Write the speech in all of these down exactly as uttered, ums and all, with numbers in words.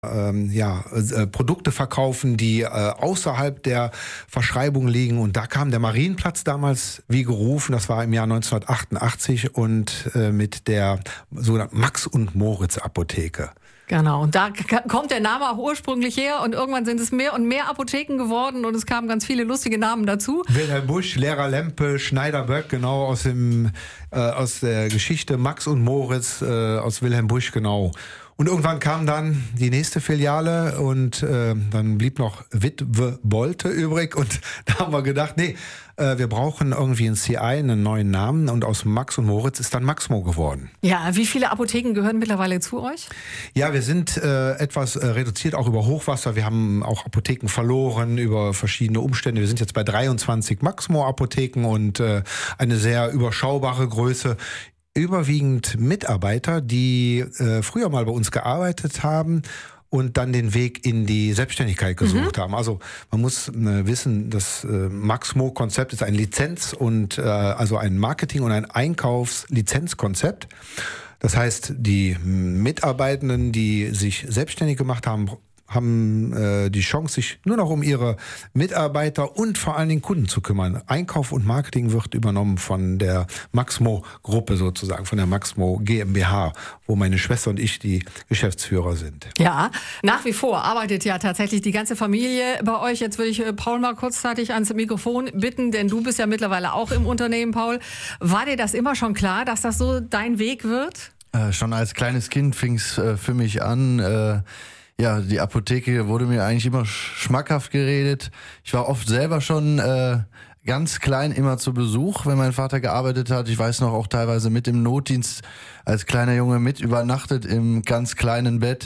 Ähm, ja, äh, Produkte verkaufen, die äh, außerhalb der Verschreibung liegen. Und da kam der Marienplatz damals wie gerufen. Das war im Jahr neunzehnhundertachtundachtzig und äh, mit der sogenannten Max- und Moritz-Apotheke. Genau, und da k- kommt der Name auch ursprünglich her und irgendwann sind es mehr und mehr Apotheken geworden und es kamen ganz viele lustige Namen dazu. Wilhelm Busch, Lehrer Lempe, Schneider Böck, genau aus dem äh, aus der Geschichte Max und Moritz, äh, aus Wilhelm Busch, genau. Und irgendwann kam dann die nächste Filiale und äh, dann blieb noch Witwe Bolte übrig und da haben wir gedacht, nee, äh, wir brauchen irgendwie ein C I, einen neuen Namen und aus Max und Moritz ist dann Maxmo geworden. Ja, wie viele Apotheken gehören mittlerweile zu euch? Ja, wir sind äh, etwas äh, reduziert, auch über Hochwasser. Wir haben auch Apotheken verloren über verschiedene Umstände. Wir sind jetzt bei dreiundzwanzig Maxmo-Apotheken und äh, eine sehr überschaubare Größe. Überwiegend Mitarbeiter, die äh, früher mal bei uns gearbeitet haben und dann den Weg in die Selbstständigkeit gesucht mhm. haben. Also man muss äh, wissen, das äh, Maxmo-Konzept ist ein Lizenz- und äh, also ein Marketing- und ein Einkaufslizenzkonzept. Das heißt, die Mitarbeitenden, die sich selbstständig gemacht haben, haben äh, die Chance, sich nur noch um ihre Mitarbeiter und vor allen Dingen Kunden zu kümmern. Einkauf und Marketing wird übernommen von der Maxmo-Gruppe sozusagen, von der Maxmo GmbH, wo meine Schwester und ich die Geschäftsführer sind. Ja, nach wie vor arbeitet ja tatsächlich die ganze Familie bei euch. Jetzt würde ich Paul mal kurzzeitig ans Mikrofon bitten, denn du bist ja mittlerweile auch im Unternehmen, Paul. War dir das immer schon klar, dass das so dein Weg wird? Äh, schon als kleines Kind fing es äh, für mich an. Äh, Ja, die Apotheke wurde mir eigentlich immer schmackhaft geredet. Ich war oft selber schon äh, ganz klein immer zu Besuch, wenn mein Vater gearbeitet hat. Ich weiß noch auch teilweise mit im Notdienst als kleiner Junge mit übernachtet im ganz kleinen Bett.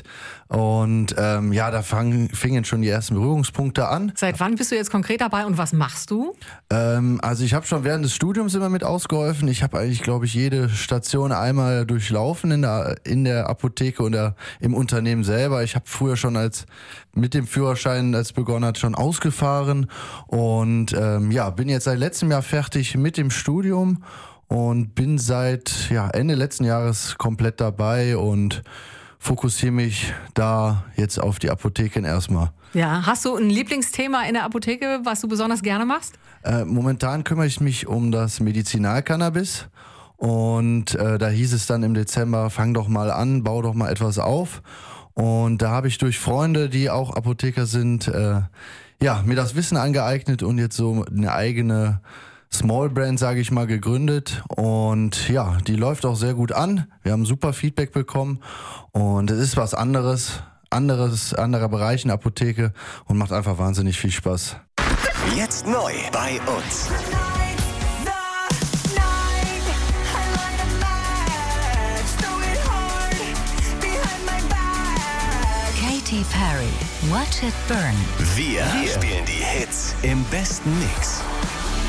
Und ähm, ja, da fang, fingen schon die ersten Berührungspunkte an. Seit wann bist du jetzt konkret dabei und was machst du? Ähm, also ich habe schon während des Studiums immer mit ausgeholfen. Ich habe eigentlich, glaube ich, jede Station einmal durchlaufen in der, in der Apotheke oder im Unternehmen selber. Ich habe früher schon als mit dem Führerschein, als begonnen hat, schon ausgefahren. Und ähm, ja, bin jetzt seit letztem Jahr fertig mit dem Studium und bin seit ja, Ende letzten Jahres komplett dabei und fokussiere mich da jetzt auf die Apotheken erstmal. Ja, hast du ein Lieblingsthema in der Apotheke, was du besonders gerne machst? Äh, momentan kümmere ich mich um das Medizinalcannabis und äh, da hieß es dann im Dezember, fang doch mal an, bau doch mal etwas auf. Und da habe ich durch Freunde, die auch Apotheker sind, äh, ja, mir das Wissen angeeignet und jetzt so eine eigene Small Brand, sage ich mal, gegründet und ja, die läuft auch sehr gut an. Wir haben super Feedback bekommen und es ist was anderes, anderes, anderer Bereich in der Apotheke und macht einfach wahnsinnig viel Spaß. Jetzt neu bei uns. Katy Perry, Watch It Burn. Wir, Wir spielen die Hits im besten Mix.